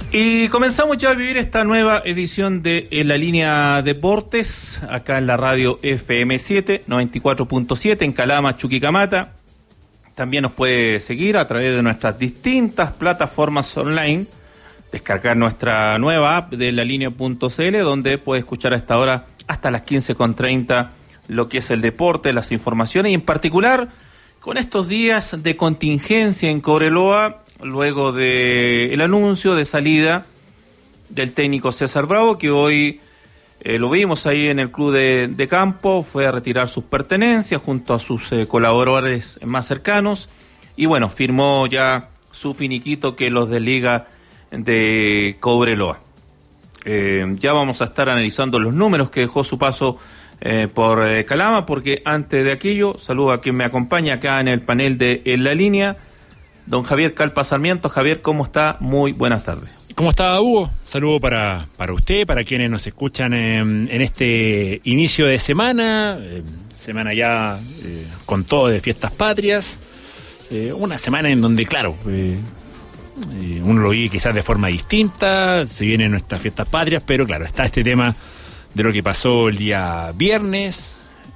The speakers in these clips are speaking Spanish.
Y comenzamos ya a vivir esta nueva edición de La Línea Deportes, acá en la radio FM7, 94.7, en Calama, Chuquicamata. También nos puede seguir a través de nuestras distintas plataformas online, descargar nuestra nueva app de lalinea.cl, donde puede escuchar a esta hora hasta las 15:30 lo que es el deporte, las informaciones, y en particular con estos días de contingencia en Cobreloa, luego del anuncio de salida del técnico César Bravo, que hoy lo vimos ahí en el club de campo, fue a retirar sus pertenencias junto a sus colaboradores más cercanos, y bueno, firmó ya su finiquito que los desliga de Cobreloa. Ya vamos a estar analizando los números que dejó su paso por Calama, porque antes de aquello, saludo a quien me acompaña acá en el panel de En la Línea, don Javier Calpa Sarmiento. Javier, ¿cómo está? Muy buenas tardes. ¿Cómo está, Hugo? Saludo para usted, para quienes nos escuchan en este inicio de semana, semana ya con todo de fiestas patrias, una semana en donde, claro, uno lo vive quizás de forma distinta, se vienen nuestras fiestas patrias, pero claro, está este tema de lo que pasó el día viernes,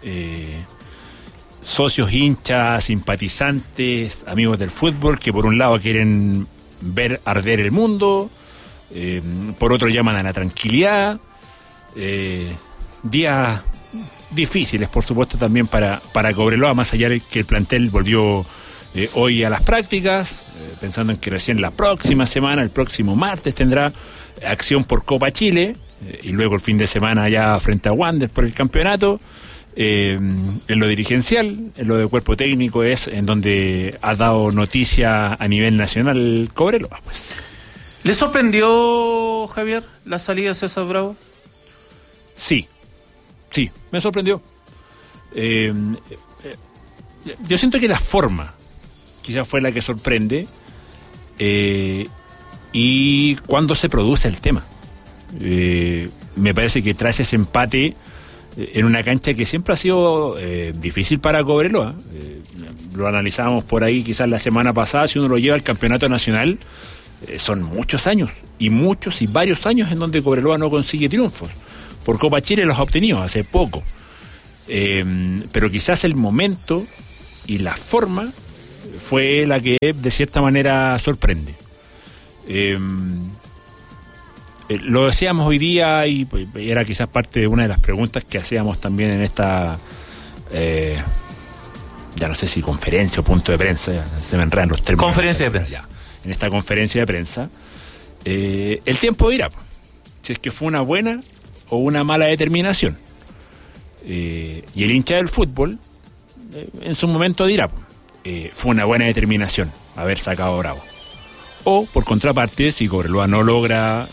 socios, hinchas, simpatizantes, amigos del fútbol que por un lado quieren ver arder el mundo, por otro llaman a la tranquilidad, días difíciles por supuesto también para Cobreloa, más allá de que el plantel volvió hoy a las prácticas, pensando en que recién la próxima semana, el próximo martes, tendrá acción por Copa Chile, y luego el fin de semana ya frente a Wander por el campeonato. En lo dirigencial, en lo de cuerpo técnico es en donde ha dado noticia a nivel nacional Cobreloa, pues. ¿Le sorprendió, Javier, la salida de César Bravo? Sí, me sorprendió. Yo siento que la forma quizás fue la que sorprende, y cuando se produce el tema. Me parece que tras ese empate en una cancha que siempre ha sido difícil para Cobreloa, lo analizábamos por ahí quizás la semana pasada, si uno lo lleva al campeonato nacional, son muchos años y varios años en donde Cobreloa no consigue triunfos. Por Copa Chile los ha obtenido hace poco, pero quizás el momento y la forma fue la que de cierta manera sorprende. Lo decíamos hoy día y era quizás parte de una de las preguntas que hacíamos también en esta, ya no sé si conferencia o punto de prensa, ya se me enredan los términos. Conferencia de prensa. Ya, en esta conferencia de prensa, el tiempo dirá si es que fue una buena o una mala determinación. Y el hincha del fútbol, en su momento dirá, fue una buena determinación haber sacado a Bravo. O, por contraparte, si Cobreloa no logra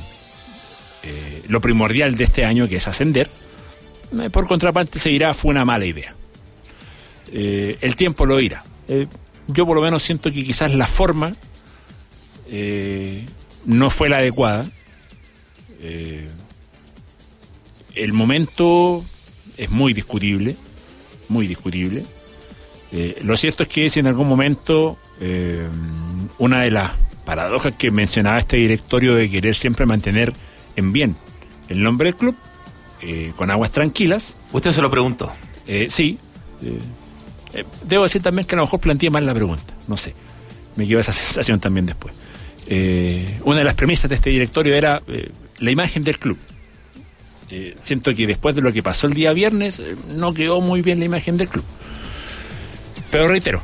lo primordial de este año, que es ascender, por contraparte se dirá, fue una mala idea. El tiempo lo dirá. Yo por lo menos siento que quizás la forma no fue la adecuada. El momento es muy discutible. Lo cierto es que si en algún momento una de las paradojas que mencionaba este directorio de querer siempre mantener en bien el nombre del club, con aguas tranquilas. ¿Usted se lo preguntó? Sí. Debo decir también que a lo mejor planteé mal la pregunta, no sé, me quedó esa sensación también después. Una de las premisas de este directorio era la imagen del club. Siento que después de lo que pasó el día viernes no quedó muy bien la imagen del club, pero reitero,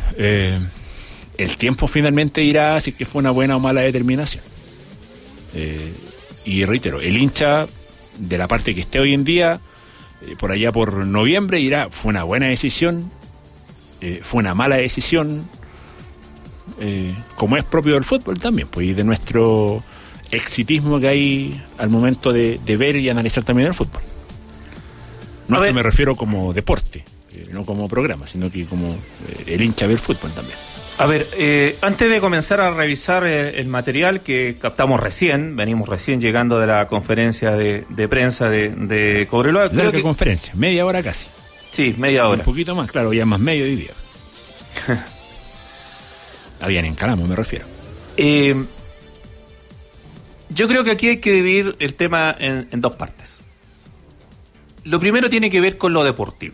el tiempo finalmente dirá si es que fue una buena o mala determinación. Y reitero, el hincha de la parte que esté hoy en día, por allá por noviembre, dirá fue una buena decisión, fue una mala decisión, como es propio del fútbol también, pues, y de nuestro exitismo que hay al momento de ver y analizar también el fútbol. No es que me refiero como deporte, no como programa, sino que como el hincha ve el fútbol también. A ver, antes de comenzar a revisar el material que captamos venimos recién llegando de la conferencia de prensa de Cobreloa. Larga conferencia, media hora casi. Sí, media hora. Un poquito más, claro, ya más medio día. Habían en Calama, me refiero. Yo creo que aquí hay que dividir el tema en dos partes. Lo primero tiene que ver con lo deportivo.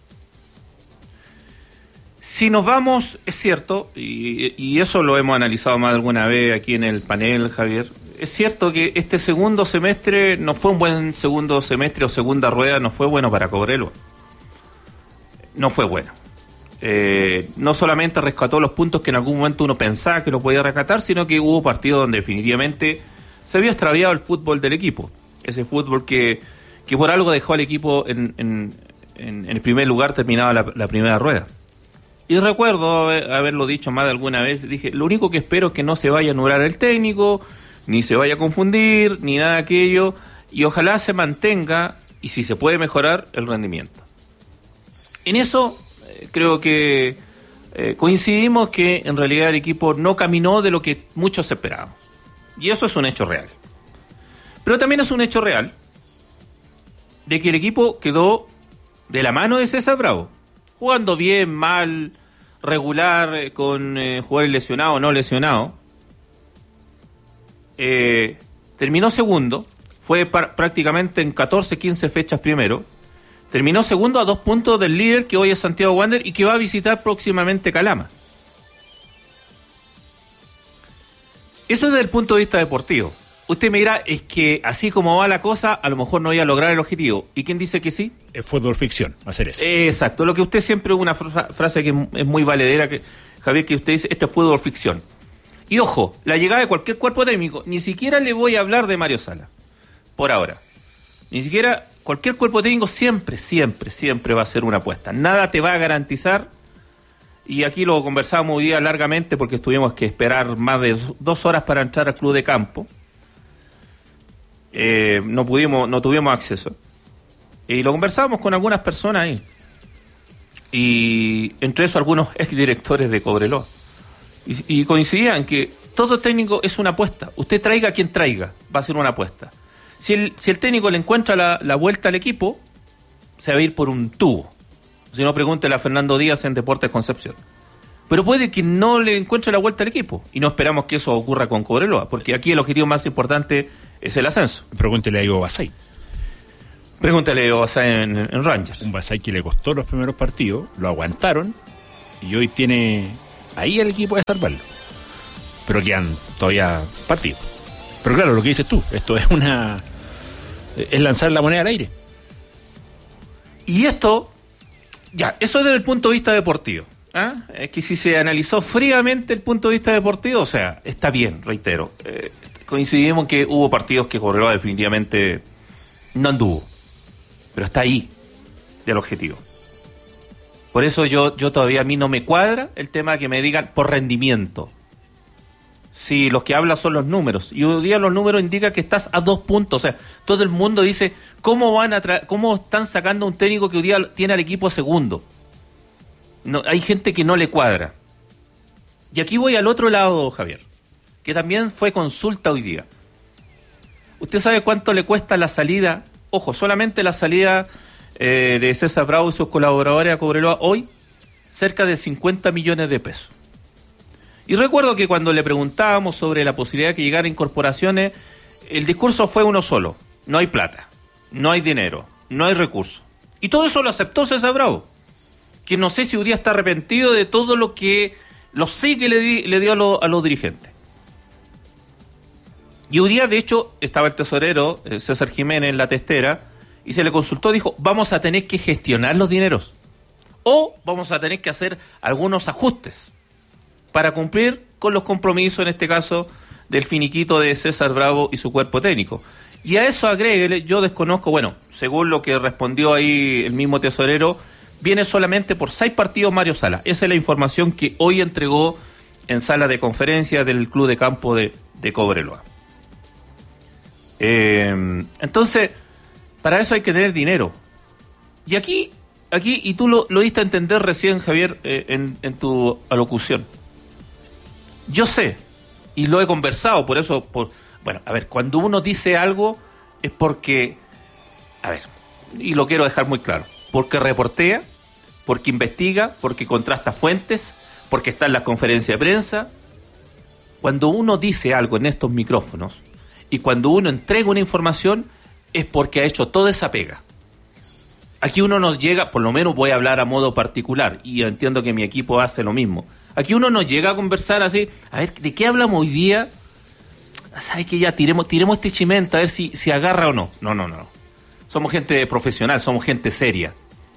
Si nos vamos, es cierto, y eso lo hemos analizado más de alguna vez aquí en el panel, Javier, es cierto que este segundo semestre no fue un buen segundo semestre o segunda rueda, no fue bueno para Cobreloa. No fue bueno. No solamente rescató los puntos que en algún momento uno pensaba que lo podía rescatar, sino que hubo partidos donde definitivamente se había extraviado el fútbol del equipo. Ese fútbol que por algo dejó al equipo en el primer lugar terminada la primera rueda. Y recuerdo haberlo dicho más de alguna vez, dije, lo único que espero es que no se vaya a anular el técnico, ni se vaya a confundir, ni nada de aquello, y ojalá se mantenga, y si se puede mejorar, el rendimiento. En eso creo que coincidimos que en realidad el equipo no caminó de lo que muchos esperábamos. Y eso es un hecho real. Pero también es un hecho real de que el equipo quedó de la mano de César Bravo, jugando bien, mal, regular, con jugadores lesionados o no lesionados. Terminó segundo, fue prácticamente en 14, 15 fechas primero. Terminó segundo a 2 puntos del líder, que hoy es Santiago Wander, y que va a visitar próximamente Calama. Eso es desde el punto de vista deportivo. Usted me dirá, es que así como va la cosa, a lo mejor no voy a lograr el objetivo. ¿Y quién dice que sí? Es fútbol ficción, hacer eso. Exacto, lo que usted siempre, una frase que es muy valedera, que Javier, que usted dice, este es fútbol ficción. Y ojo, la llegada de cualquier cuerpo técnico, ni siquiera le voy a hablar de Mario Sala, por ahora. Ni siquiera, cualquier cuerpo técnico siempre va a ser una apuesta. Nada te va a garantizar, y aquí lo conversábamos hoy día largamente porque tuvimos que esperar más de 2 horas para entrar al club de campo. No tuvimos acceso. Y lo conversábamos con algunas personas ahí. Y entre eso algunos exdirectores de Cobreloa. Y coincidían que todo técnico es una apuesta. Usted traiga a quien traiga, va a ser una apuesta. Si el técnico le encuentra la vuelta al equipo, se va a ir por un tubo. Si no, pregúntele a Fernando Díaz en Deportes Concepción. Pero puede que no le encuentre la vuelta al equipo. Y no esperamos que eso ocurra con Cobreloa, porque aquí el objetivo más importante es el ascenso. Pregúntele a Ivo Basay. Pregúntale a Ivo Basay en Rangers. Un Basay que le costó los primeros partidos, lo aguantaron, y hoy tiene ahí el equipo de salvarlo. Pero quedan todavía partidos. Pero claro, lo que dices tú, esto es es lanzar la moneda al aire. Y esto, ya, eso desde el punto de vista deportivo. Es que si se analizó fríamente el punto de vista deportivo, o sea, está bien, reitero. Coincidimos que hubo partidos que Cobreloa definitivamente no anduvo, pero está ahí del objetivo. Por eso yo todavía, a mí no me cuadra el tema de que me digan por rendimiento. Si los que hablan son los números, y hoy día los números indican que estás a 2 puntos, o sea, todo el mundo dice, ¿cómo están sacando un técnico que hoy día tiene al equipo segundo? No, hay gente que no le cuadra. Y aquí voy al otro lado, Javier, que también fue consulta hoy día. ¿Usted sabe cuánto le cuesta la salida? Ojo, solamente la salida de César Bravo y sus colaboradores a Cobreloa hoy, cerca de 50 millones de pesos. Y recuerdo que cuando le preguntábamos sobre la posibilidad de que llegara incorporaciones, el discurso fue uno solo: no hay plata, no hay dinero, no hay recursos. Y todo eso lo aceptó César Bravo, que no sé si hoy día está arrepentido de todo lo que sí que le dio a los dirigentes. Y hoy día, de hecho, estaba el tesorero César Jiménez en la testera y se le consultó, dijo, vamos a tener que gestionar los dineros o vamos a tener que hacer algunos ajustes para cumplir con los compromisos, en este caso, del finiquito de César Bravo y su cuerpo técnico. Y a eso agréguele, yo desconozco, bueno, según lo que respondió ahí el mismo tesorero, viene solamente por 6 partidos Mario Sala. Esa es la información que hoy entregó en sala de conferencia del club de campo de Cobreloa. Entonces, para eso hay que tener dinero. Y aquí y tú lo diste a entender recién, Javier, en tu alocución. Yo sé, y lo he conversado, por eso, bueno, a ver, cuando uno dice algo es porque, a ver, y lo quiero dejar muy claro, porque reportea, porque investiga, porque contrasta fuentes, porque está en las conferencias de prensa. Cuando uno dice algo en estos micrófonos, Y cuando uno entrega una información es porque ha hecho toda esa pega. Aquí uno nos llega, por lo menos voy a hablar a modo particular, y entiendo que mi equipo hace lo mismo. Aquí uno nos llega a conversar así, a ver, ¿de qué hablamos hoy día? ¿Sabes qué? Ya tiremos este chimento a ver si agarra o no. No. Somos gente profesional, somos gente seria.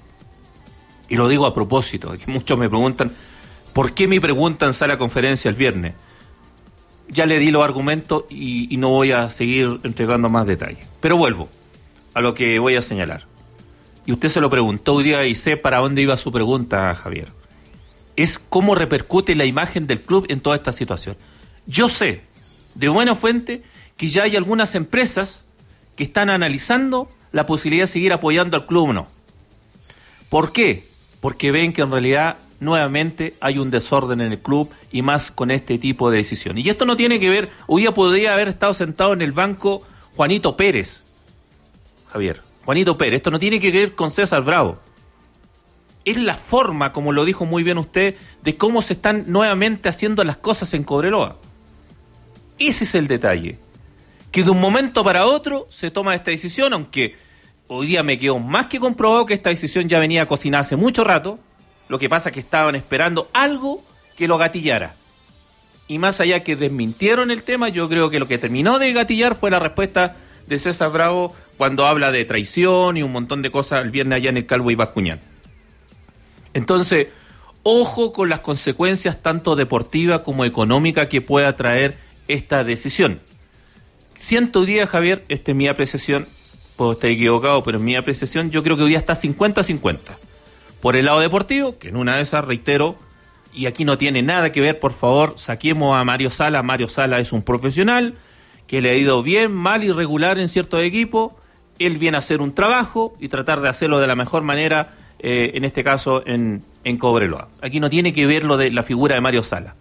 Y lo digo a propósito, que muchos me preguntan, ¿por qué mi pregunta en sala de conferencia el viernes? Ya le di los argumentos y no voy a seguir entregando más detalles. Pero vuelvo a lo que voy a señalar. Y usted se lo preguntó hoy día y sé para dónde iba su pregunta, Javier. Es cómo repercute la imagen del club en toda esta situación. Yo sé, de buena fuente, que ya hay algunas empresas que están analizando la posibilidad de seguir apoyando al club o no. ¿Por qué? Porque ven que en realidad nuevamente hay un desorden en el club y más con este tipo de decisiones. Y esto no tiene que ver, hoy día podría haber estado sentado en el banco Juanito Pérez, Javier. Juanito Pérez, esto no tiene que ver con César Bravo. Es la forma, como lo dijo muy bien usted, de cómo se están nuevamente haciendo las cosas en Cobreloa. Ese es el detalle. Que de un momento para otro se toma esta decisión, aunque hoy día me quedó más que comprobado que esta decisión ya venía cocinada hace mucho rato. Lo que pasa es que estaban esperando algo que lo gatillara. Y más allá que desmintieron el tema, yo creo que lo que terminó de gatillar fue la respuesta de César Bravo cuando habla de traición y un montón de cosas el viernes allá en el Calvo y Bascuñán. Entonces, ojo con las consecuencias tanto deportivas como económicas que pueda traer esta decisión. Siento hoy día, Javier, esta es mi apreciación, puedo estar equivocado, pero en mi apreciación yo creo que hoy día está 50-50. Por el lado deportivo, que en una de esas, reitero, y aquí no tiene nada que ver, por favor, saquemos a Mario Sala. Mario Sala es un profesional que le ha ido bien, mal y regular en ciertos equipos. Él viene a hacer un trabajo y tratar de hacerlo de la mejor manera, en este caso en Cobreloa. Aquí no tiene que ver lo de la figura de Mario Sala.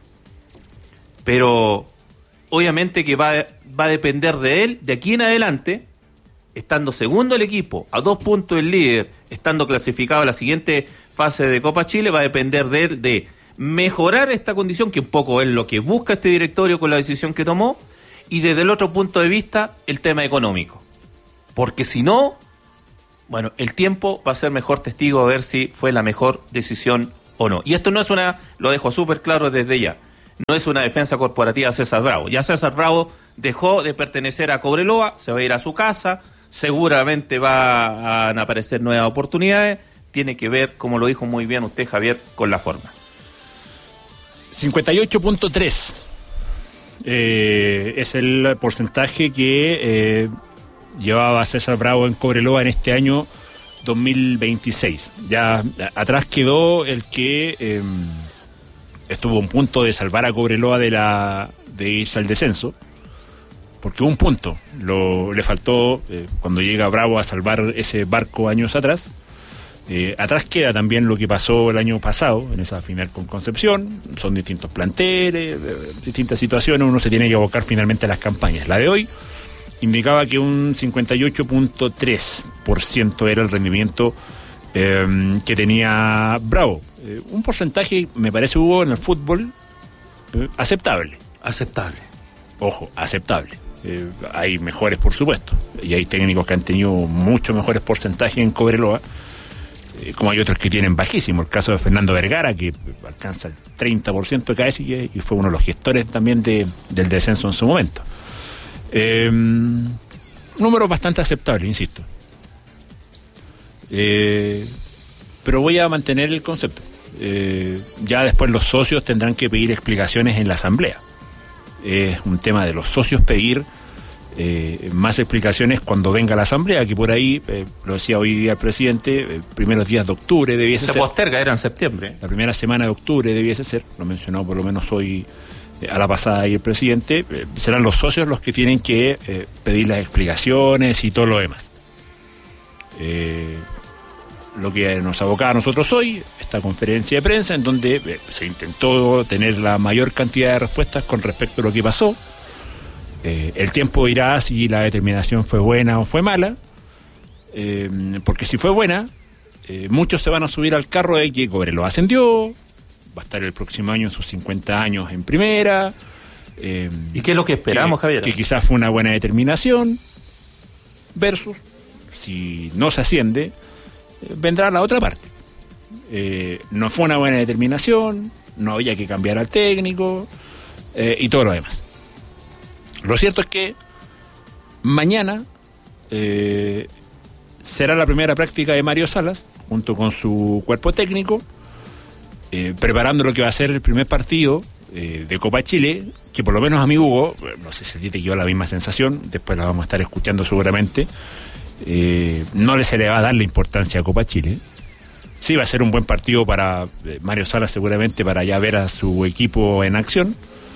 Pero obviamente que va a depender de él, de aquí en adelante, estando segundo el equipo, a 2 puntos el líder, estando clasificado a la siguiente fase de Copa Chile, va a depender de él de mejorar esta condición, que un poco es lo que busca este directorio con la decisión que tomó, y desde el otro punto de vista, el tema económico. Porque si no, bueno, el tiempo va a ser mejor testigo a ver si fue la mejor decisión o no. Y esto no es lo dejo súper claro desde ya, no es una defensa corporativa de César Bravo. Ya César Bravo dejó de pertenecer a Cobreloa, se va a ir a su casa, seguramente van a aparecer nuevas oportunidades. Tiene que ver, como lo dijo muy bien usted, Javier, con la forma. 58.3 es el porcentaje que llevaba César Bravo en Cobreloa en este año 2026. Ya atrás quedó el que estuvo a un punto de salvar a Cobreloa de irse al descenso, porque un punto le faltó cuando llega Bravo a salvar ese barco años atrás. Atrás queda también lo que pasó el año pasado en esa final con Concepción. Son distintos planteles, distintas situaciones, uno se tiene que abocar finalmente a las campañas. La de hoy indicaba que un 58.3% era el rendimiento que tenía Bravo. Un porcentaje, me parece, Hugo, en el fútbol aceptable. Aceptable. Ojo, aceptable. Hay mejores, por supuesto, y hay técnicos que han tenido mucho mejores porcentajes en Cobreloa, como hay otros que tienen bajísimo. El caso de Fernando Vergara, que alcanza el 30% casi, y fue uno de los gestores también del descenso en su momento. Números bastante aceptables, insisto. Pero voy a mantener el concepto. Ya después los socios tendrán que pedir explicaciones en la asamblea. Es un tema de los socios pedir más explicaciones cuando venga la asamblea, que por ahí, lo decía hoy día el presidente, primeros días de octubre debiese ser. Se posterga, era en septiembre. La primera semana de octubre debiese ser, lo mencionó por lo menos hoy a la pasada y el presidente. Serán los socios los que tienen que pedir las explicaciones y todo lo demás. Lo que nos abocaba a nosotros hoy, esta conferencia de prensa en donde se intentó tener la mayor cantidad de respuestas con respecto a lo que pasó. El tiempo dirá si la determinación fue buena o fue mala, porque si fue buena, muchos se van a subir al carro de que Cobreloa ascendió, va a estar el próximo año en sus 50 años en primera, ¿Y qué es lo que esperamos, Javier? Que quizás fue una buena determinación, versus, si no se asciende, vendrá la otra parte. No fue una buena determinación, no había que cambiar al técnico, y todo lo demás. Lo cierto es que mañana será la primera práctica de Mario Salas, junto con su cuerpo técnico, preparando lo que va a ser el primer partido de Copa Chile, que por lo menos a mí, Hugo, no sé si te quedó la misma sensación, después la vamos a estar escuchando seguramente, no se le va a dar la importancia a Copa Chile. Sí, va a ser un buen partido para Mario Salas seguramente, para ya ver a su equipo en acción,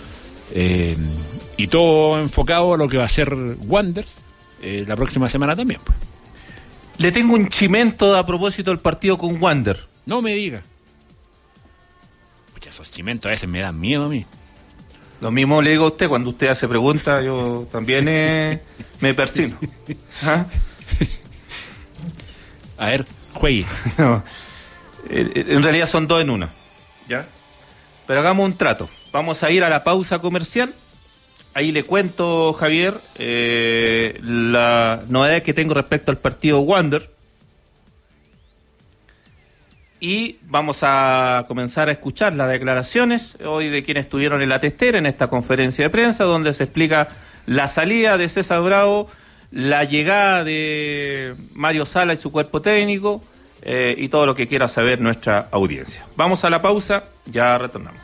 y todo enfocado a lo que va a ser Wanderers la próxima semana también, pues. Le tengo un chimento a propósito del partido con Wander. No me diga. Pucha, esos chimentos a veces me dan miedo a mí. Lo mismo le digo a usted, cuando usted hace preguntas, yo también me persino. ¿Ah? A ver, juegue. No, en realidad son 2 en 1, ¿ya? Pero hagamos un trato. Vamos a ir a la pausa comercial. Ahí le cuento, Javier, la novedad que tengo respecto al partido Wander. Y vamos a comenzar a escuchar las declaraciones hoy de quienes estuvieron en la testera, en esta conferencia de prensa, donde se explica la salida de César Bravo, la llegada de Mario Sala y su cuerpo técnico, y todo lo que quiera saber nuestra audiencia. Vamos a la pausa, ya retornamos.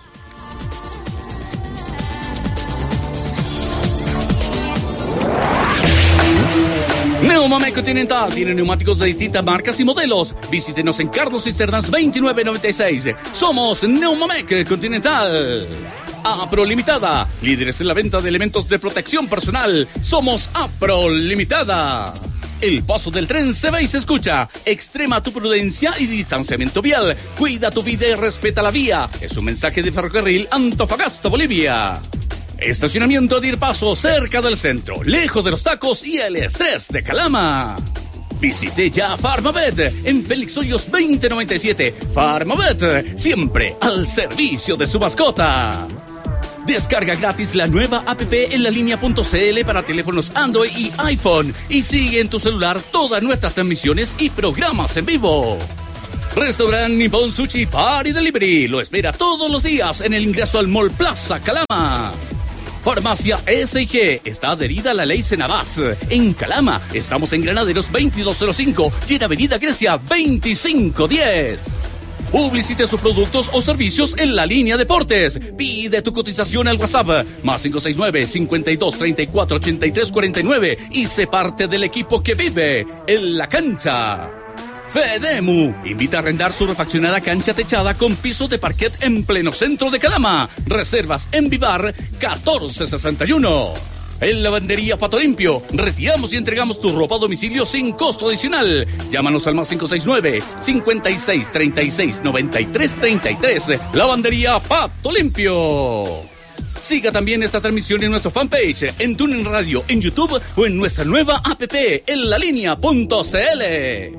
Neumamec Continental tiene neumáticos de distintas marcas y modelos. Visítenos en Carlos Cisternas 2996. Somos Neumamec Continental. Apro Limitada, líderes en la venta de elementos de protección personal. Somos Apro Limitada. El paso del tren se ve y se escucha. Extrema tu prudencia y distanciamiento vial. Cuida tu vida y respeta la vía. Es un mensaje de Ferrocarril Antofagasta, Bolivia. Estacionamiento de Irpaso, cerca del centro, lejos de los tacos y el estrés de Calama. Visite ya Farmavet en Félix Hoyos 2097. Farmavet, siempre al servicio de su mascota. Descarga gratis la nueva app en la línea.cl para teléfonos Android y iPhone y sigue en tu celular todas nuestras transmisiones y programas en vivo. Restaurant Nippon Sushi Party Delivery lo espera todos los días en el ingreso al Mall Plaza Calama. Farmacia S&G está adherida a la ley Senabas. En Calama estamos en Granaderos 2205 y en Avenida Grecia 2510. Publicite sus productos o servicios en la línea Deportes. Pide tu cotización al WhatsApp más 569-5234-8349 y sé parte del equipo que vive en la cancha. Fedemu invita a arrendar su refaccionada cancha techada con piso de parquet en pleno centro de Calama. Reservas en Vivar 1461. En Lavandería Pato Limpio, retiramos y entregamos tu ropa a domicilio sin costo adicional. Llámanos al más 569-5636-9333. Lavandería Pato Limpio. Siga también esta transmisión en nuestro fanpage, en TuneIn Radio, en YouTube o en nuestra nueva app en lalinea.cl.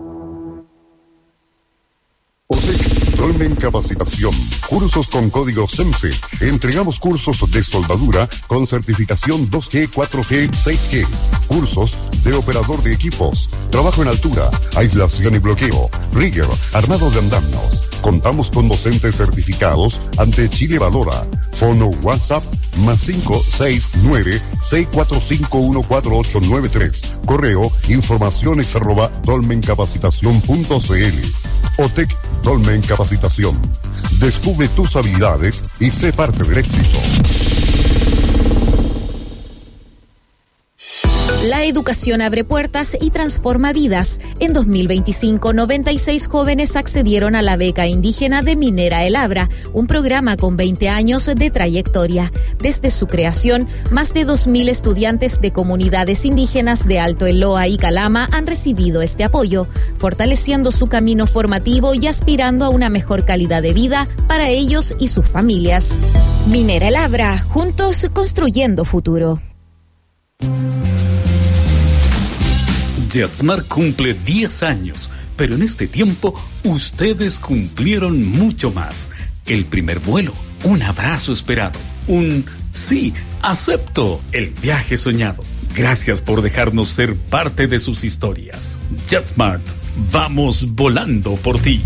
Dolmen Capacitación. Cursos con código CENSE. Entregamos cursos de soldadura con certificación 2G, 4G, 6G. Cursos de operador de equipos. Trabajo en altura, aislación y bloqueo. Rigger, armado de andamios. Contamos con docentes certificados ante Chile Valora. Fono WhatsApp más 569-645-14893. Correo informaciones@dolmencapacitacion.cl. OTEC Dolmen Capacitación. Descubre tus habilidades y sé parte del éxito. La educación abre puertas y transforma vidas. En 2025, 96 jóvenes accedieron a la beca indígena de Minera El Abra, un programa con 20 años de trayectoria. Desde su creación, más de 2.000 estudiantes de comunidades indígenas de Alto Eloa y Calama han recibido este apoyo, fortaleciendo su camino formativo y aspirando a una mejor calidad de vida para ellos y sus familias. Minera El Abra, juntos construyendo futuro. JetSmart cumple 10 años, pero en este tiempo ustedes cumplieron mucho más. El primer vuelo, un abrazo esperado, un Sí, acepto el viaje soñado. Gracias por dejarnos ser parte de sus historias. JetSmart, vamos volando por ti.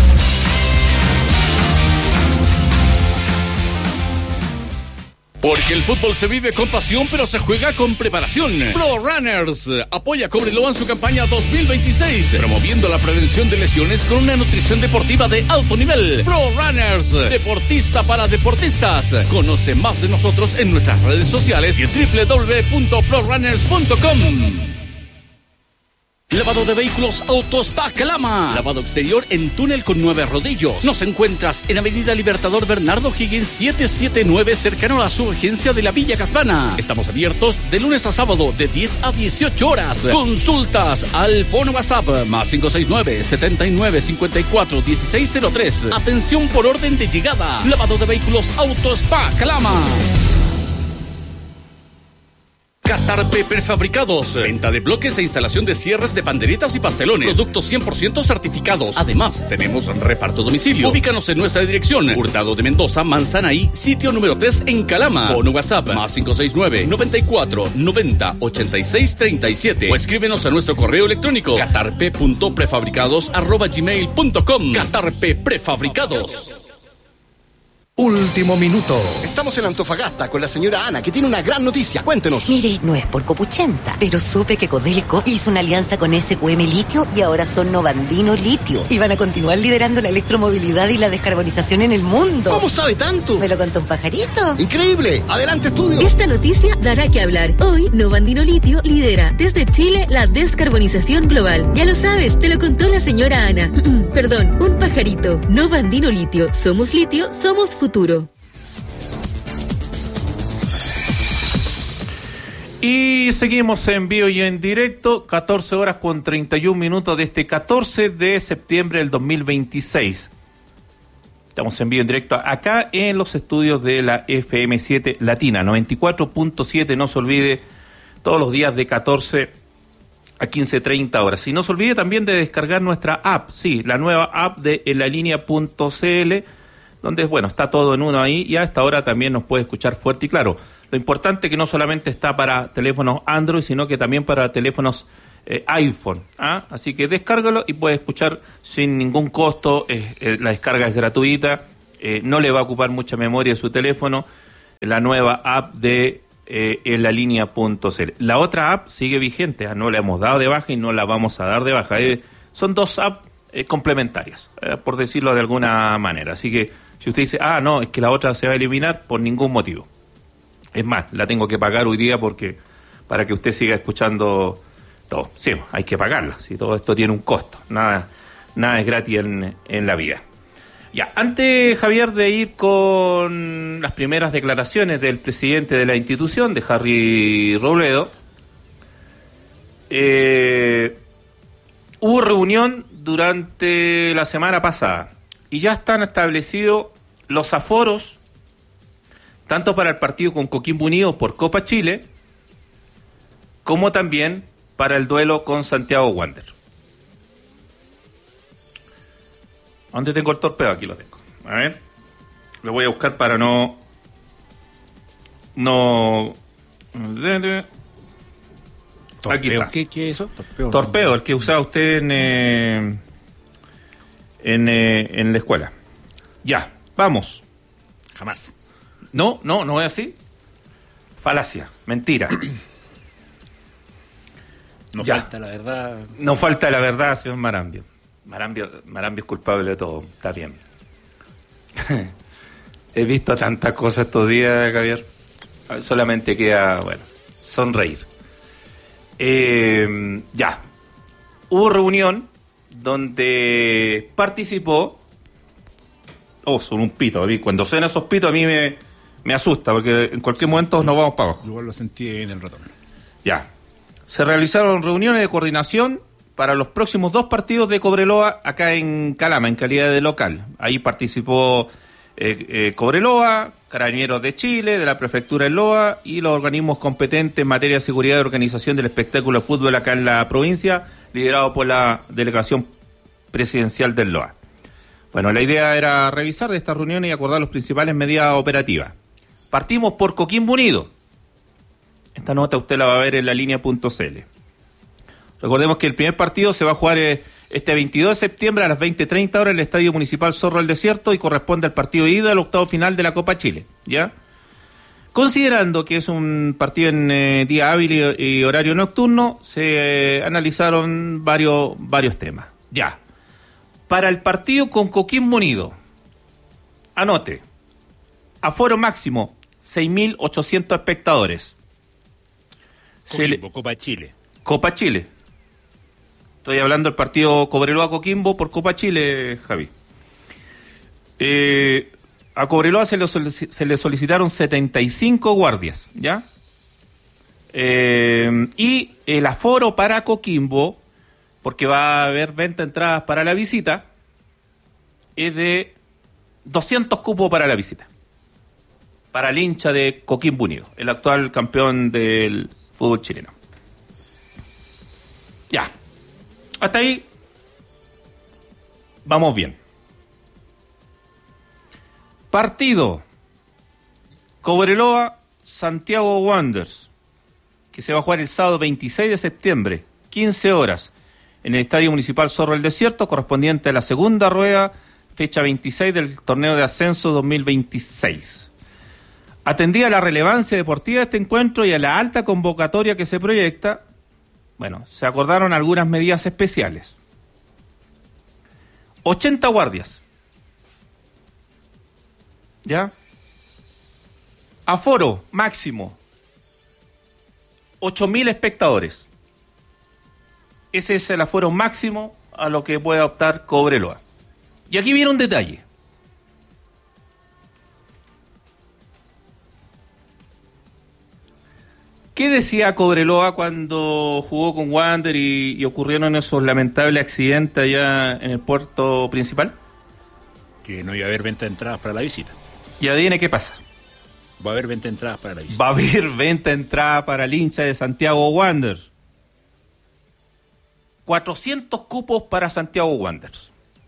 Porque el fútbol se vive con pasión, pero se juega con preparación. Pro Runners apoya a Cobreloa en su campaña 2026, promoviendo la prevención de lesiones con una nutrición deportiva de alto nivel. Pro Runners, deportista para deportistas. Conoce más de nosotros en nuestras redes sociales y en www.prorunners.com. Lavado de vehículos Autospa Calama. Lavado exterior en túnel con 9 rodillos. Nos encuentras en Avenida Libertador Bernardo Higgins 779, cercano a su agencia de la Villa Caspana. Estamos abiertos de lunes a sábado de 10 a 18 horas. Consultas al fono WhatsApp más 569-7954-1603. Atención por orden de llegada. Lavado de vehículos Autospa Calama. Catarpe Prefabricados. Venta de bloques e instalación de cierres de panderetas y pastelones. Productos 100% certificados. Además, tenemos reparto a domicilio. Ubícanos en nuestra dirección. Hurtado de Mendoza, Manzanaí, sitio número 3 en Calama. Fono WhatsApp más 569-94-90-86-37. O escríbenos a nuestro correo electrónico catarpe.prefabricados@gmail.com. Catarpe Prefabricados. Último minuto. Estamos en Antofagasta con la señora Ana, que tiene una gran noticia. Cuéntenos. Mire, no es por copuchenta, pero supe que Codelco hizo una alianza con SQM Litio y ahora son Novandino Litio. Y van a continuar liderando la electromovilidad y la descarbonización en el mundo. ¿Cómo sabe tanto? ¿Me lo contó un pajarito? ¡Increíble! ¡Adelante, estudio! Esta noticia dará que hablar. Hoy, Novandino Litio lidera desde Chile la descarbonización global. Ya lo sabes, te lo contó la señora Ana. Perdón, un pajarito. Novandino Litio. Somos litio, somos futuro. Y seguimos en vivo y en directo, 14 horas con 31 minutos de este 14 de septiembre del 2026. Estamos en vivo en directo acá en los estudios de la FM7 Latina, 94.7, no se olvide, todos los días de 14 a 15:30 horas. Y no se olvide también de descargar nuestra app, sí, la nueva app de enlalinea.cl, donde, bueno, está todo en uno ahí y a esta hora también nos puede escuchar fuerte y claro. Lo importante es que no solamente está para teléfonos Android, sino que también para teléfonos iPhone. Así que descárgalo y puede escuchar sin ningún costo. La descarga es gratuita, no le va a ocupar mucha memoria de su teléfono. La nueva app de enlalinea.cl. La otra app sigue vigente, no la hemos dado de baja y no la vamos a dar de baja. Son dos apps complementarias, por decirlo de alguna manera. Así que si usted dice, no, es que la otra se va a eliminar, por ningún motivo. Es más, la tengo que pagar hoy día porque para que usted siga escuchando todo. Sí, hay que pagarla, si todo esto tiene un costo. Nada es gratis en la vida. Ya, antes, Javier, de ir con las primeras declaraciones del presidente de la institución, de Harry Robledo, hubo reunión durante la semana pasada y ya están establecidos los aforos tanto para el partido con Coquimbo Unido por Copa Chile como también para el duelo con Santiago Wander. ¿Dónde tengo el torpeo? Aquí lo tengo. A ver, lo voy a buscar para no aquí está. ¿Qué es eso? Torpeo, el que usaba usted en la escuela. Ya, vamos. Jamás. No es así. Falacia, mentira. No falta la verdad. No falta la verdad, señor Marambio. Marambio es culpable de todo, está bien. He visto tantas cosas estos días, Javier. Solamente queda, sonreír. Ya. Hubo reunión donde participó. Son un pito. Cuando suenan esos pitos a mí me asusta, porque en cualquier momento nos vamos para abajo. Igual lo sentí en el ratón. Ya. Se realizaron reuniones de coordinación para los próximos 2 partidos de Cobreloa acá en Calama, en calidad de local. Ahí participó Cobreloa, Carabineros de Chile, de la Prefectura de Loa y los organismos competentes en materia de seguridad y organización del espectáculo de fútbol acá en la provincia, liderado por la delegación presidencial del Loa. Bueno, la idea era revisar de esta reunión y acordar las principales medidas operativas Partimos por Coquimbo Unido. Esta nota usted la va a ver en la línea.cl. Recordemos que el primer partido se va a jugar este 22 de septiembre a las 20:30 horas en el Estadio Municipal Zorro del Desierto y corresponde al partido de ida del octavo final de la Copa Chile, ¿ya? Considerando que es un partido en día hábil y horario nocturno, se analizaron varios temas. Ya. Para el partido con Coquimbo Unido, anote, aforo máximo, 6.800 espectadores. Copa Chile. Copa Chile. Estoy hablando del partido Cobreloa-Coquimbo por Copa Chile, Javi. A Cobreloa se le solicitaron 75 guardias, ¿ya? Y el aforo para Coquimbo, porque va a haber venta de entradas para la visita, es de 200 cupos para la visita. Para el hincha de Coquimbo Unido, el actual campeón del fútbol chileno. Ya. Hasta ahí vamos bien. Partido Cobreloa Santiago Wanderers, que se va a jugar el sábado 26 de septiembre, 15 horas, en el Estadio Municipal Zorro del Desierto, correspondiente a la segunda rueda, fecha 26 del torneo de ascenso 2026. Atendida la relevancia deportiva de este encuentro y a la alta convocatoria que se proyecta, bueno, se acordaron algunas medidas especiales. 80 guardias. ¿Ya? Aforo máximo 8.000 espectadores. Ese es el aforo máximo a lo que puede optar Cobreloa. Y aquí viene un detalle. ¿Qué decía Cobreloa cuando jugó con Wander y ocurrieron esos lamentables accidentes allá en el puerto principal? Que no iba a haber venta de entradas para la visita. Y adivine qué pasa. Va a haber venta de entradas para la visita. Va a haber venta de entradas para el hincha de Santiago Wanderers. 400 cupos para Santiago Wanderers.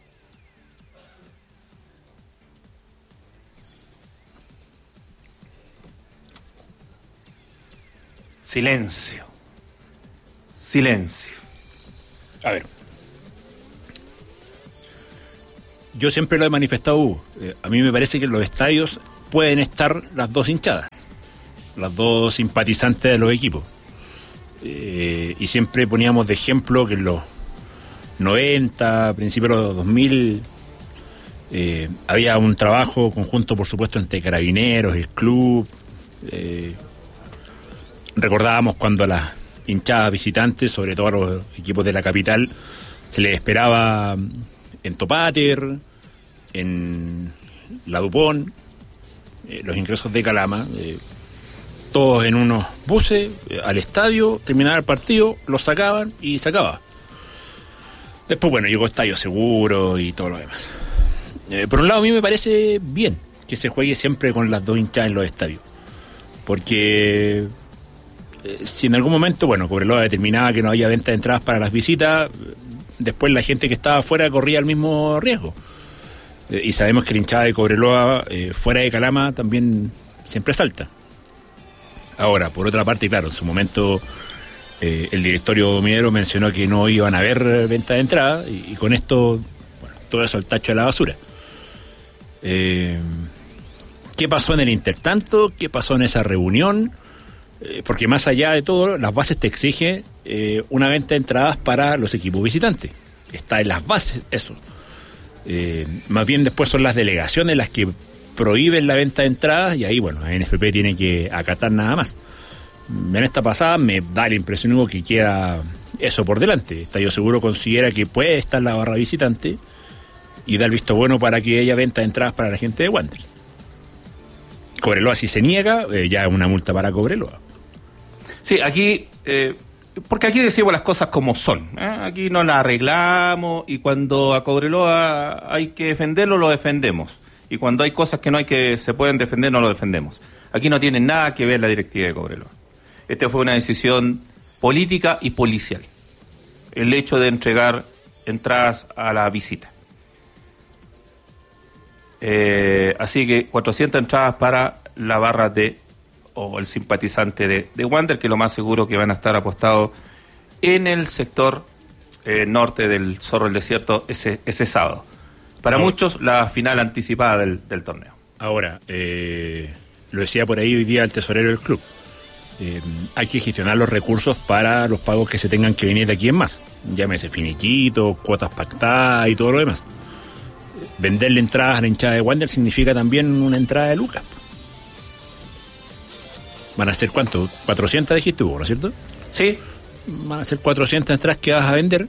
Silencio. Silencio. A ver. Yo siempre lo he manifestado, Hugo. A mí me parece que en los estadios pueden estar las dos hinchadas, las dos simpatizantes de los equipos. Y siempre poníamos de ejemplo que en los 90, principios de los 2000, había un trabajo conjunto, por supuesto, entre Carabineros, el club. Recordábamos cuando a las hinchadas visitantes, sobre todo a los equipos de la capital, se les esperaba en Topater, en La Dupont, los ingresos de Calama, todos en unos buses al estadio, terminaba el partido, los sacaban y se acababa. Después, bueno, llegó Estadio Seguro y todo lo demás. Por un lado, a mí me parece bien que se juegue siempre con las dos hinchadas en los estadios, porque si en algún momento, bueno, Cobreloa determinaba que no había venta de entradas para las visitas, después la gente que estaba afuera corría el mismo riesgo. Y sabemos que la hinchada de Cobreloa fuera de Calama también siempre salta. Ahora, por otra parte, claro, en su momento el directorio minero mencionó que no iban a haber venta de entrada y con esto, bueno, todo eso al tacho de la basura. ¿Qué pasó en el intertanto? ¿Qué pasó en esa reunión? Porque más allá de todo, las bases te exigen una venta de entradas para los equipos visitantes. Está en las bases eso. Más bien después son las delegaciones las que prohíben la venta de entradas y ahí, bueno, la NFP tiene que acatar nada más. En esta pasada me da la impresión, Hugo, que queda eso por delante. Estadio Seguro considera que puede estar la barra visitante y da el visto bueno para que haya venta de entradas para la gente de Wander. Cobreloa, si se niega, ya es una multa para Cobreloa. Sí, aquí, porque aquí decimos las cosas como son, ¿eh? Aquí no las arreglamos y cuando a Cobreloa hay que defenderlo, lo defendemos. Y cuando hay cosas que no hay que se pueden defender, no lo defendemos. Aquí no tiene nada que ver la directiva de Cobreloa. Esta fue una decisión política y policial. El hecho de entregar entradas a la visita. Así que 400 entradas para la barra o el simpatizante de Wander, que lo más seguro que van a estar apostados en el sector norte del Zorro del Desierto ese sábado. Para muchos, la final anticipada del torneo. Ahora, lo decía por ahí hoy día el tesorero del club. Hay que gestionar los recursos para los pagos que se tengan que venir de aquí en más. Llámese finiquito, cuotas pactadas y todo lo demás. Venderle entradas a la hinchada de Wander significa también una entrada de lucas. ¿Van a ser cuánto? 400 dijiste tú, ¿no es cierto? Sí. Van a ser 400 entradas que vas a vender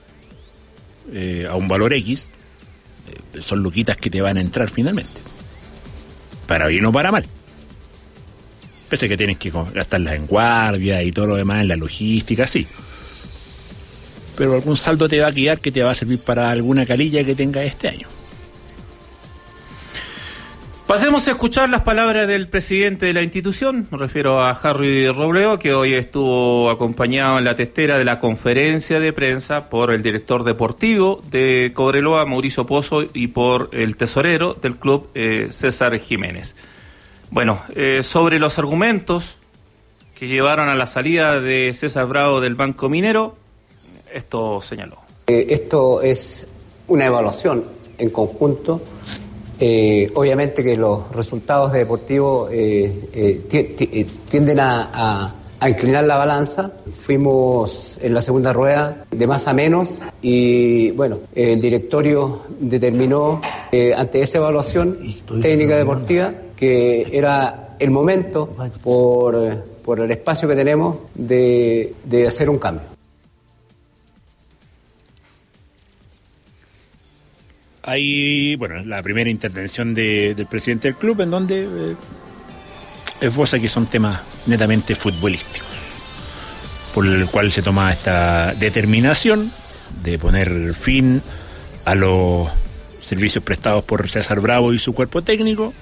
a un valor X. Son luquitas que te van a entrar finalmente. Para bien o para mal. Pese a que tienes que gastarlas en guardia y todo lo demás en la logística, sí. Pero algún saldo te va a quedar que te va a servir para alguna calilla que tengas este año. Pasemos a escuchar las palabras del presidente de la institución, me refiero a Harry Robledo, que hoy estuvo acompañado en la testera de la conferencia de prensa por el director deportivo de Cobreloa, Mauricio Pozo, y por el tesorero del club, César Jiménez. Bueno, sobre los argumentos que llevaron a la salida de César Bravo del Banco Minero, esto señaló. Esto es una evaluación en conjunto. Obviamente que los resultados deportivos tienden a inclinar la balanza. Fuimos en la segunda rueda de más a menos y bueno, el directorio determinó ante esa evaluación técnica deportiva que era el momento por el espacio que tenemos de hacer un cambio. Hay, bueno, la primera intervención del presidente del club, en donde esboza que son temas netamente futbolísticos, por el cual se toma esta determinación de poner fin a los servicios prestados por César Bravo y su cuerpo técnico,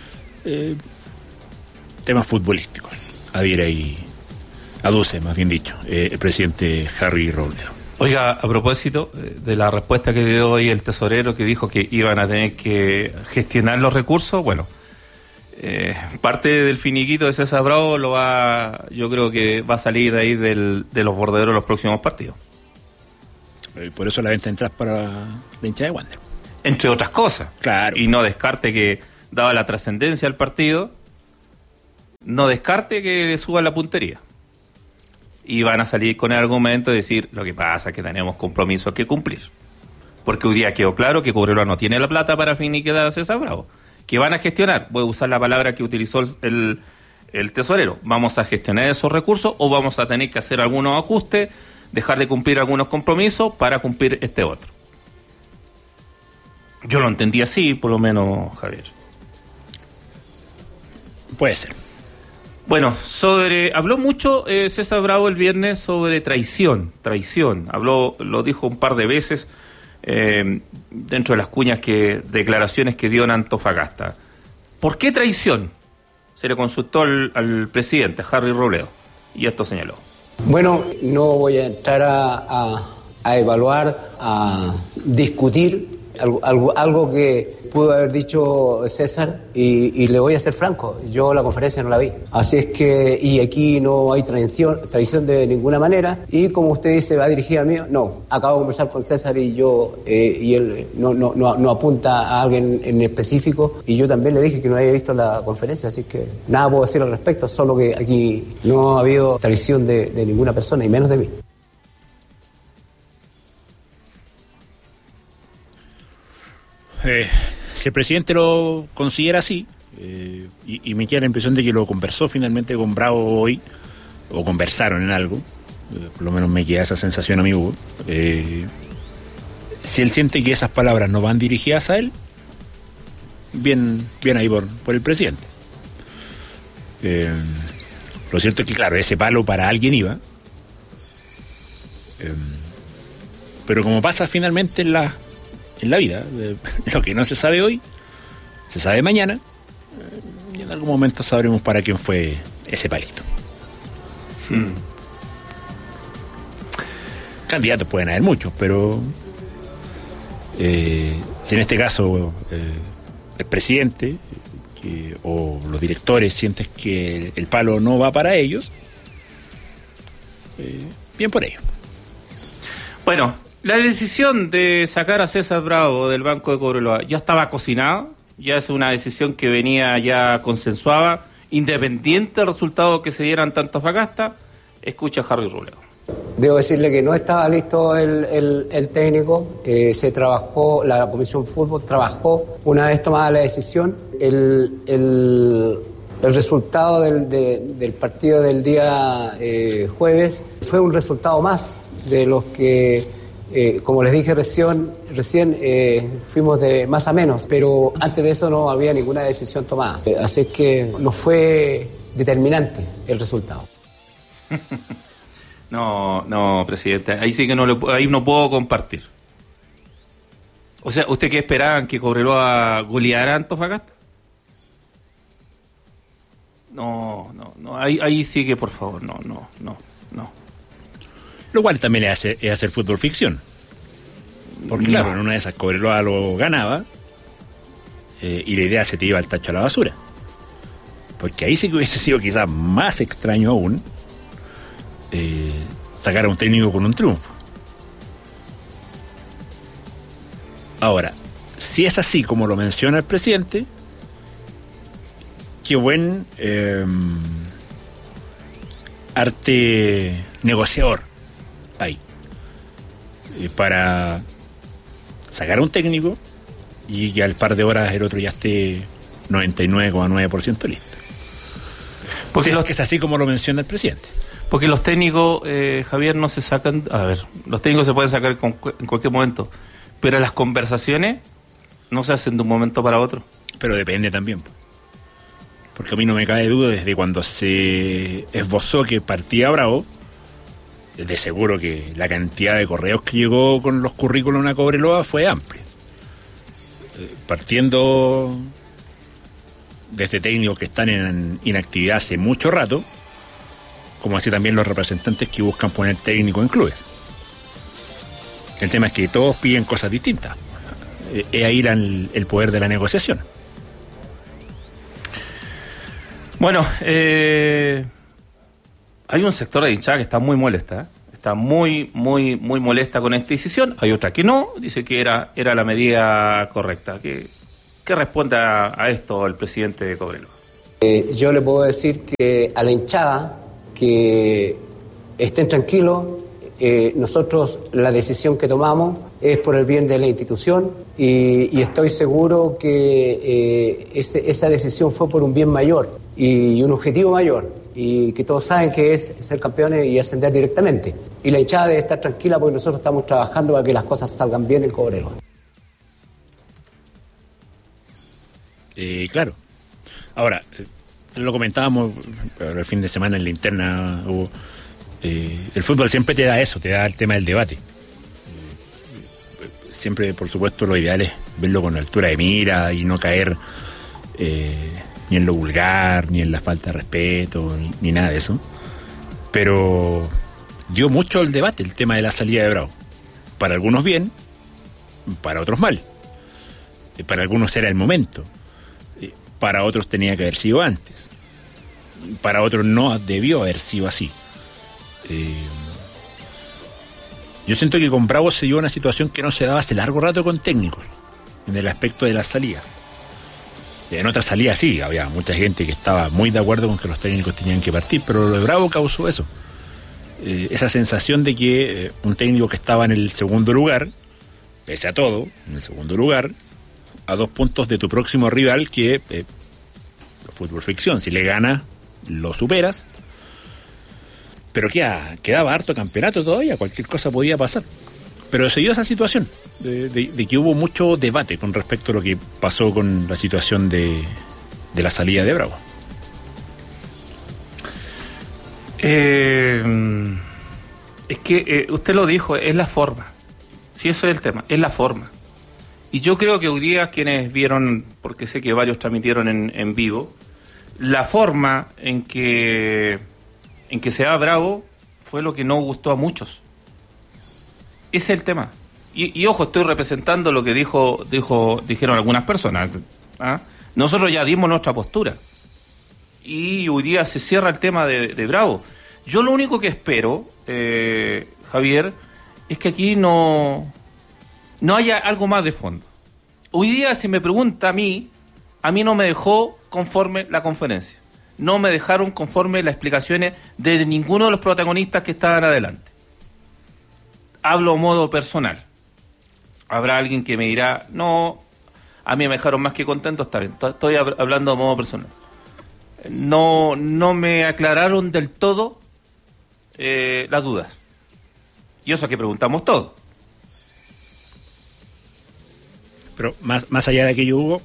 temas futbolísticos, adhiere y aduce, más bien dicho, el presidente Harry Robledo. Oiga, a propósito de la respuesta que dio hoy el tesorero, que dijo que iban a tener que gestionar los recursos, bueno, parte del finiquito de César Bravo yo creo que va a salir ahí de los borderos los próximos partidos. Por eso la venta de entradas para la hinchada de Wander. Entre otras cosas. Claro. Y no descarte que, dada la trascendencia del partido, no descarte que le suba la puntería. Y van a salir con el argumento de decir, lo que pasa es que tenemos compromisos que cumplir. Porque hoy día quedó claro que Cobreloa no tiene la plata para finiquitar a César Bravo. Que van a gestionar, voy a usar la palabra que utilizó el tesorero, vamos a gestionar esos recursos o vamos a tener que hacer algunos ajustes, dejar de cumplir algunos compromisos para cumplir este otro. Yo lo entendí así, por lo menos, Javier. Puede ser. Bueno, habló mucho César Bravo el viernes sobre traición, lo dijo un par de veces dentro de las cuñas declaraciones que dio en Antofagasta. ¿Por qué traición? Se le consultó al presidente, Harry Robledo, y esto señaló. Bueno, no voy a entrar a evaluar, a discutir algo que pudo haber dicho César y le voy a ser franco, yo la conferencia no la vi. Así es que, y aquí no hay traición de ninguna manera, y como usted dice, va dirigida a mí, no, acabo de conversar con César y él no apunta a alguien en específico, y yo también le dije que no había visto la conferencia, así que nada puedo decir al respecto, solo que aquí no ha habido traición de ninguna persona, y menos de mí. Si el presidente lo considera así, y me queda la impresión de que lo conversó finalmente con Bravo hoy, o conversaron en algo, por lo menos me queda esa sensación a mí, Hugo. Si él siente que esas palabras no van dirigidas a él, bien ahí por el presidente. Lo cierto es que, claro, ese palo para alguien iba, pero como pasa finalmente en la vida, lo que no se sabe hoy, se sabe mañana, y en algún momento sabremos para quién fue ese palito. Candidatos pueden haber muchos, pero si en este caso el presidente, o los directores sienten que el palo no va para ellos, bien por ello. Bueno, la decisión de sacar a César Bravo del banco de Cobreloa ya estaba cocinada, ya es una decisión que venía ya consensuada, independiente del resultado que se diera en Antofagasta. Escucha a Harry Ruleo. Debo decirle que no estaba listo el técnico, se trabajó, la Comisión Fútbol trabajó, una vez tomada la decisión, el resultado del partido del día jueves fue un resultado más de los que, como les dije recién fuimos de más a menos, pero antes de eso no había ninguna decisión tomada, así que no fue determinante el resultado. No, presidente, ahí sí que ahí no puedo compartir. O sea, ¿usted qué esperaban? ¿Que Cobreloa goleara a Antofagasta? No, ahí sí que por favor, no. Lo cual también es hacer fútbol ficción. Porque claro, en una de esas Cobreloa lo ganaba y la idea se te iba al tacho a la basura. Porque ahí sí que hubiese sido quizás más extraño aún sacar a un técnico con un triunfo. Ahora, si es así como lo menciona el presidente, qué buen arte negociador hay para sacar a un técnico y que al par de horas el otro ya esté 99,9% listo. Porque si es que es así como lo menciona el presidente. Porque los técnicos, Javier, no se sacan... A ver, los técnicos se pueden sacar en cualquier momento, pero las conversaciones no se hacen de un momento para otro. Pero depende también. Porque a mí no me cabe duda desde cuando se esbozó que partía Bravo, de seguro que la cantidad de correos que llegó con los currículos a Cobreloa fue amplia. Partiendo desde técnicos que están en inactividad hace mucho rato, como así también los representantes que buscan poner técnico en clubes. El tema es que todos piden cosas distintas. Es ahí el poder de la negociación. Bueno, hay un sector de hinchada que está muy molesta, está muy molesta con esta decisión. Hay otra que no, dice que era la medida correcta. ¿Qué responde a esto el presidente de Cobreloa? Yo le puedo decir que a la hinchada que estén tranquilos, nosotros la decisión que tomamos es por el bien de la institución y estoy seguro que esa decisión fue por un bien mayor y un objetivo mayor y que todos saben que es ser campeones y ascender directamente. Y la hinchada debe estar tranquila porque nosotros estamos trabajando para que las cosas salgan bien en Cobreloa. Claro. Ahora, lo comentábamos el fin de semana en la interna, Hugo, el fútbol siempre te da eso, te da el tema del debate. Siempre, por supuesto, lo ideal es verlo con altura de mira y no caer ni en lo vulgar, ni en la falta de respeto, ni nada de eso. Pero dio mucho el debate el tema de la salida de Bravo. Para algunos bien, para otros mal. Para algunos era el momento. Para otros tenía que haber sido antes. Para otros no debió haber sido así. Yo siento que con Bravo se dio una situación que no se daba hace largo rato con técnicos, en el aspecto de las salidas. En otras salidas sí, había mucha gente que estaba muy de acuerdo con que los técnicos tenían que partir, pero lo de Bravo causó eso. Esa sensación de que un técnico que estaba en el segundo lugar, pese a todo, en el segundo lugar, a 2 puntos de tu próximo rival que fútbol ficción, si le gana lo superas, pero quedaba harto campeonato todavía, cualquier cosa podía pasar, pero se dio esa situación de que hubo mucho debate con respecto a lo que pasó con la situación de la salida de Bravo. Es que usted lo dijo, es la forma. Sí, eso es el tema, es la forma. Y yo creo que hoy día quienes vieron, porque sé que varios transmitieron en vivo, la forma en que se da Bravo fue lo que no gustó a muchos. Ese es el tema. Y ojo, estoy representando lo que dijeron algunas personas. Nosotros ya dimos nuestra postura. Y hoy día se cierra el tema de Bravo. Yo lo único que espero, Javier, es que aquí no haya algo más de fondo. Hoy día, si me pregunta a mí no me dejó conforme la conferencia. No me dejaron conforme las explicaciones de ninguno de los protagonistas que estaban adelante. Hablo a modo personal. Habrá alguien que me dirá, no, a mí me dejaron más que contento, está bien. Estoy hablando a modo personal. No me aclararon del todo las dudas. Y eso que preguntamos todo. Pero más allá de aquello, Hugo,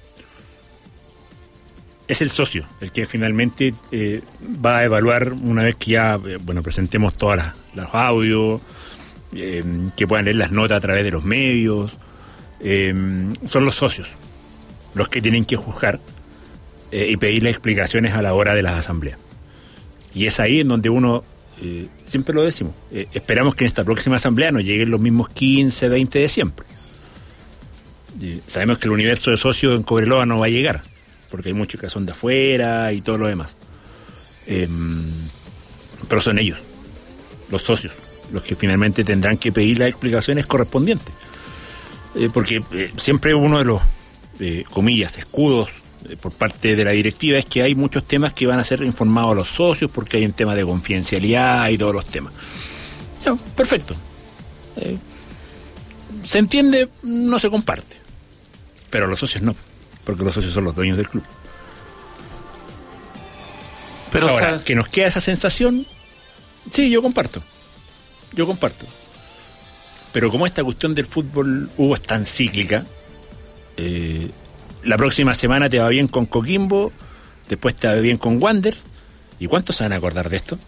es el socio el que finalmente va a evaluar una vez que ya presentemos todos los audios, que puedan leer las notas a través de los medios. Son los socios los que tienen que juzgar y pedirle explicaciones a la hora de las asambleas. Y es ahí en donde uno, siempre lo decimos, esperamos que en esta próxima asamblea no lleguen los mismos 15, 20 de siempre. Sabemos que el universo de socios en Cobreloa no va a llegar, porque hay muchos que son de afuera y todo lo demás. Pero son ellos, los socios, los que finalmente tendrán que pedir las explicaciones correspondientes. Porque siempre uno de los, comillas, escudos por parte de la directiva es que hay muchos temas que van a ser informados a los socios porque hay un tema de confidencialidad y todos los temas. No, perfecto. Se entiende, no se comparte. Pero los socios no, porque los socios son los dueños del club. Pero ahora, que nos queda esa sensación, sí, yo comparto. Pero como esta cuestión del fútbol, Hugo, es tan cíclica, la próxima semana te va bien con Coquimbo, después te va bien con Wander, ¿y cuántos se van a acordar de esto?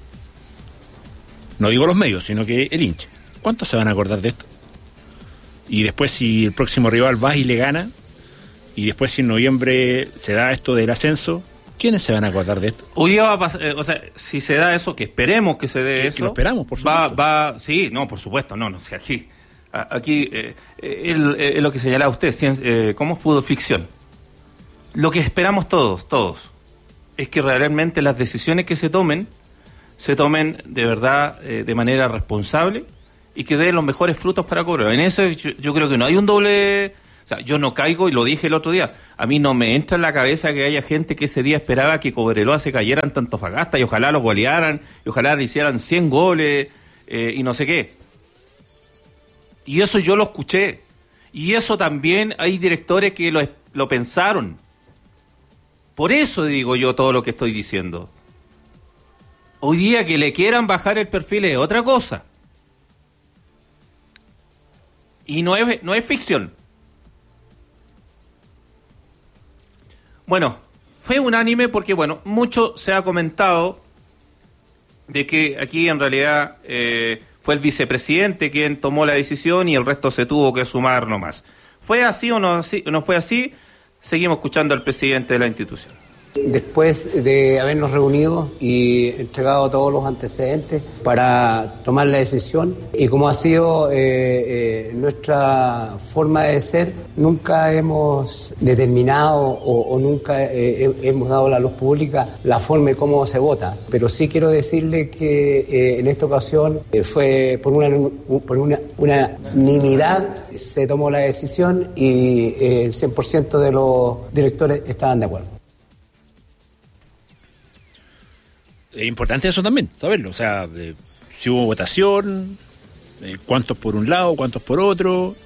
No digo los medios, sino que el hincha. ¿Cuántos se van a acordar de esto? Y después, si el próximo rival va y le gana, y después si en noviembre se da esto del ascenso, ¿quiénes se van a acordar de esto? Hoy día va a pasar, si se da eso, que esperemos que se dé eso. Que lo esperamos, por supuesto. Sí, no, por supuesto, no sé, aquí es lo que señalaba usted, como fútbol ficción. Lo que esperamos todos, es que realmente las decisiones que se tomen de verdad de manera responsable y que den los mejores frutos para Cobreloa. En eso yo creo que no hay un doble. O sea, yo no caigo, y lo dije el otro día, a mí no me entra en la cabeza que haya gente que ese día esperaba que Cobreloa se cayera en Antofagasta y ojalá los golearan, y ojalá le hicieran 100 goles y no sé qué. Y eso yo lo escuché. Y eso también hay directores que lo pensaron. Por eso digo yo todo lo que estoy diciendo. Hoy día que le quieran bajar el perfil es otra cosa. Y no es ficción. Bueno, fue unánime porque, mucho se ha comentado de que aquí en realidad fue el vicepresidente quien tomó la decisión y el resto se tuvo que sumar nomás. ¿Fue así o no fue así? Seguimos escuchando al presidente de la institución. Después de habernos reunido y entregado todos los antecedentes para tomar la decisión, y como ha sido nuestra forma de ser, nunca hemos determinado o nunca hemos dado a la luz pública la forma de cómo se vota. Pero sí quiero decirle que en esta ocasión fue por unanimidad se tomó la decisión y el 100% de los directores estaban de acuerdo. Es importante eso también, saberlo. O sea, si hubo votación, cuántos por un lado, cuántos por otro,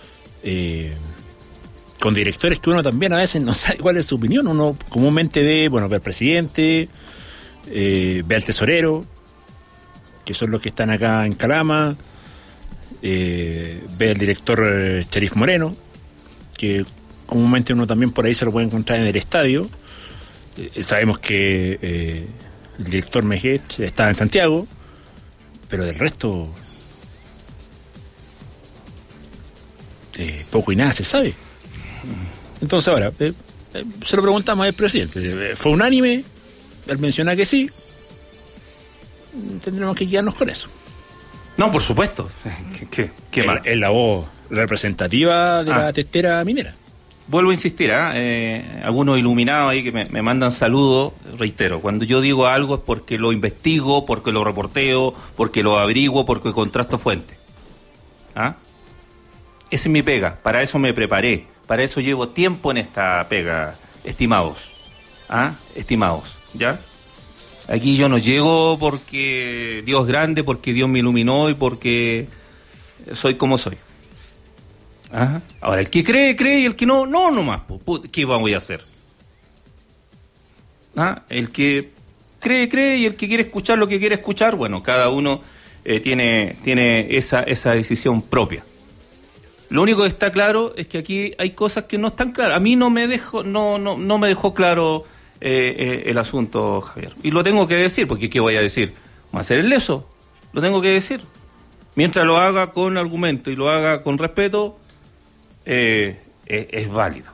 con directores que uno también a veces no sabe cuál es su opinión. Uno comúnmente ve al presidente, ve al tesorero, que son los que están acá en Calama, ve al director Cherif Moreno, que comúnmente uno también por ahí se lo puede encontrar en el estadio. Sabemos que el director Mejech estaba en Santiago, pero del resto poco y nada se sabe. Entonces ahora se lo preguntamos al presidente. ¿Fue unánime? Él menciona que sí. Tendremos que quedarnos con eso. No, por supuesto. ¿Qué más? Es la voz representativa de la testera minera. vuelvo a insistir, algunos iluminados ahí que me mandan saludos, reitero, cuando yo digo algo es porque lo investigo, porque lo reporteo, porque lo averiguo, porque contrasto fuentes. Esa es mi pega, para eso me preparé, para eso llevo tiempo en esta pega, estimados. Estimados, ¿ya? Aquí yo no llego porque Dios es grande, porque Dios me iluminó y porque soy como soy. Ahora, el que cree, y el que no nomás. ¿Qué vamos a hacer? El que cree, y el que quiere escuchar lo que quiere escuchar, bueno, cada uno tiene esa decisión propia. Lo único que está claro es que aquí hay cosas que no están claras. A mí no me dejó claro el asunto, Javier. Y lo tengo que decir, porque ¿qué voy a decir? ¿Voy a hacer el leso? Lo tengo que decir. Mientras lo haga con argumento y lo haga con respeto, es válido.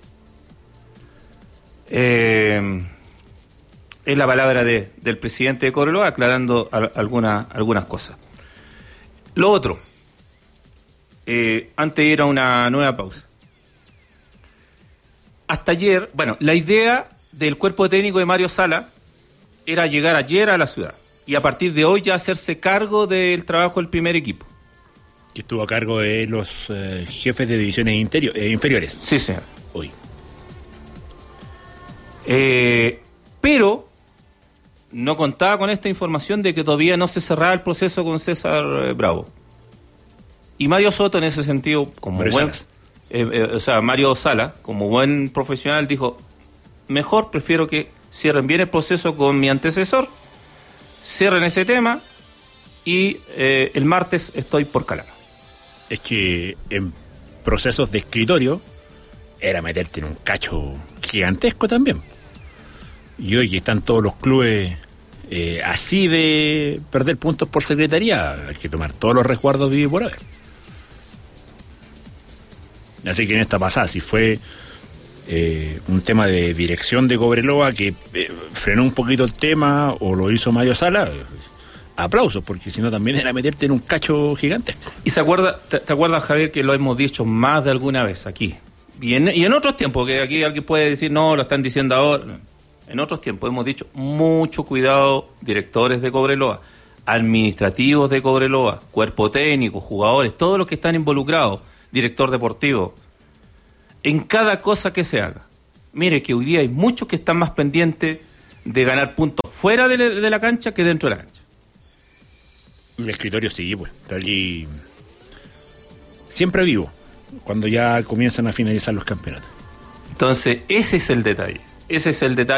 Es la palabra del presidente de Cobreloa aclarando algunas cosas. Lo otro, antes de ir a una nueva pausa. Hasta ayer, la idea del cuerpo técnico de Mario Sala era llegar ayer a la ciudad y a partir de hoy ya hacerse cargo del trabajo del primer equipo. Que estuvo a cargo de los jefes de divisiones inferiores. Sí, señor. Hoy. Pero no contaba con esta información de que todavía no se cerraba el proceso con César Bravo. Y Mario Soto, en ese sentido, como Mario Sala, como buen profesional, dijo: mejor prefiero que cierren bien el proceso con mi antecesor, cierren ese tema y el martes estoy por Calama. Es que en procesos de escritorio era meterte en un cacho gigantesco también. Y hoy están todos los clubes así de perder puntos por secretaría, hay que tomar todos los resguardos de por haber. Así que en esta pasada, si fue un tema de dirección de Cobreloa que frenó un poquito el tema o lo hizo Mario Sala, aplausos, porque si no también era meterte en un cacho gigantesco. ¿Y te acuerdas, Javier, que lo hemos dicho más de alguna vez aquí? Y en otros tiempos, que aquí alguien puede decir, no, lo están diciendo ahora. En otros tiempos hemos dicho, mucho cuidado, directores de Cobreloa, administrativos de Cobreloa, cuerpo técnico, jugadores, todos los que están involucrados, director deportivo, en cada cosa que se haga. Mire que hoy día hay muchos que están más pendientes de ganar puntos fuera de la cancha que dentro de la cancha. El escritorio sí, pues, está allí siempre vivo, cuando ya comienzan a finalizar los campeonatos. Entonces, ese es el detalle.